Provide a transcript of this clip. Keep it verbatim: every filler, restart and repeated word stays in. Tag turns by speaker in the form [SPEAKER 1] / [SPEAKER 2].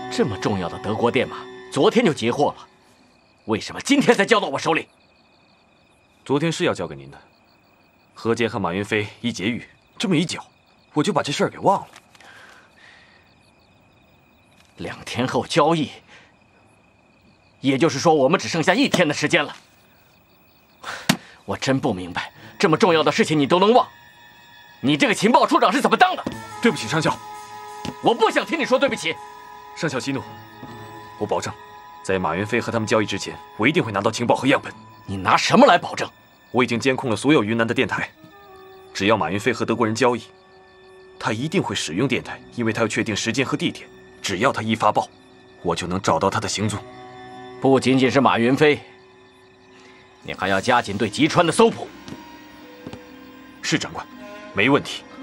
[SPEAKER 1] 这么重要的德国电马，昨天就截获了，为什么今天才交到我手里？
[SPEAKER 2] 昨天是要交给您的，何洁和马云飞一劫狱，这么一搅，我就把这事儿给忘了。
[SPEAKER 1] 两天后交易，也就是说我们只剩下一天的时间了。我真不明白，这么重要的事情你都能忘，你这个情报处长是怎么当的？
[SPEAKER 2] 对不起，上校，
[SPEAKER 1] 我不想听你说对不起。
[SPEAKER 2] 上校息怒，我保证，在马云飞和他们交易之前，我一定会拿到情报和样本。
[SPEAKER 1] 你拿什么来保证？
[SPEAKER 2] 我已经监控了所有云南的电台，只要马云飞和德国人交易，他一定会使用电台，因为他要确定时间和地点。只要他一发报，我就能找到他的行踪。
[SPEAKER 1] 不仅仅是马云飞，你还要加紧对吉川的搜捕。
[SPEAKER 2] 是长官，没问题。